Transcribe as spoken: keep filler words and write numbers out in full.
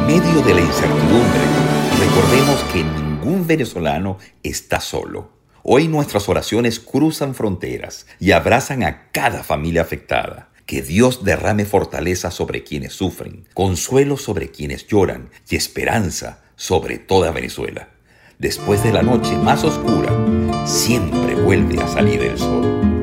medio de la incertidumbre, recordemos que ningún venezolano está solo. Hoy nuestras oraciones cruzan fronteras y abrazan a cada familia afectada. Que Dios derrame fortaleza sobre quienes sufren, consuelo sobre quienes lloran y esperanza sobre toda Venezuela. Después de la noche más oscura, siempre vuelve a salir el sol.